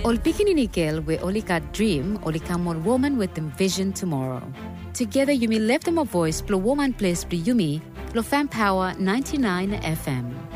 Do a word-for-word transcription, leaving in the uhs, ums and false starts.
Ol pikinini girl we only got dream, only come on woman with them vision tomorrow. Together you may lift them a voice, blow woman place, blow yumi, blow fan power ninety-nine F M.